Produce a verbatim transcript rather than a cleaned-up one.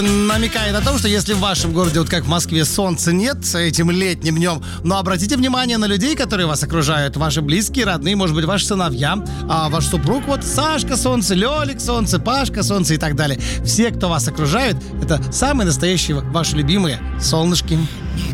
намекает о том, что если в вашем городе, вот как в Москве, солнца нет этим летним днем, но обратите внимание на людей, которые вас окружают, ваши близкие, родные, может быть, ваши сыновья, а ваш супруг, вот Сашка солнце, Лёлик солнце, Пашка солнце и так далее. Все, кто вас окружают, это самые настоящие ваши любимые солнышки.